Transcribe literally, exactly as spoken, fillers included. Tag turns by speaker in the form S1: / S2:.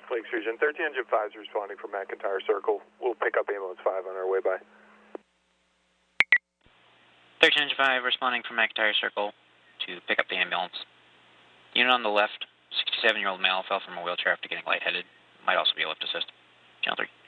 S1: Lakes Region. thirteen Engine five is responding from McIntyre Circle. We'll pick up ambulance five on our way by.
S2: thirteen Engine five responding from McIntyre Circle to pick up the ambulance. Unit on the left, sixty-seven-year-old male fell from a wheelchair after getting lightheaded. Might also be a lift assist. Channel three.